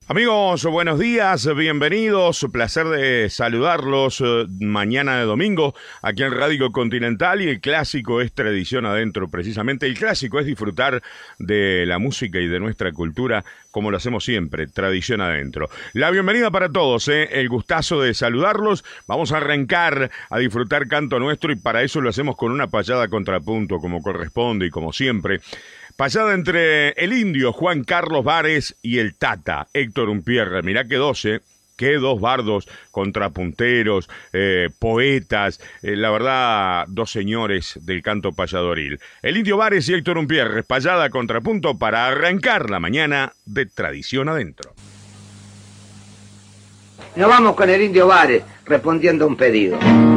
Amigos, buenos días, bienvenidos, placer de saludarlos mañana de domingo aquí en Radio Continental, y el clásico es tradición adentro. Precisamente el clásico es disfrutar de la música y de nuestra cultura como lo hacemos siempre, tradición adentro. La bienvenida para todos, el gustazo de saludarlos. Vamos a arrancar a disfrutar canto nuestro, y para eso lo hacemos con una payada contrapunto como corresponde y como siempre. Payada entre el indio Juan Carlos Vares y el Tata Héctor Umpierre. Mirá que qué dos bardos, contrapunteros, poetas, la verdad, dos señores del canto payadoril. El indio Vares y Héctor Umpierre, payada contrapunto para arrancar la mañana de Tradición Adentro. Nos vamos con el indio Vares respondiendo a un pedido.